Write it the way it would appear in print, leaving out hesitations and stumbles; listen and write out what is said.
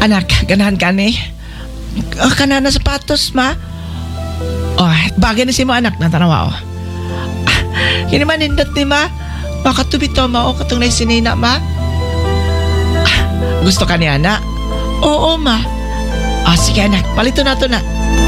Anak, ganahan ka ni. Kana na sapatos, ma. Oh, bagay na si mo anak na tanawa, oh. Kini man nindot ni ma. Makatubi to, ma, o katong na sinina, ma. Gusto ka ni ana? Oo, ma. Sige anak, palito na to na.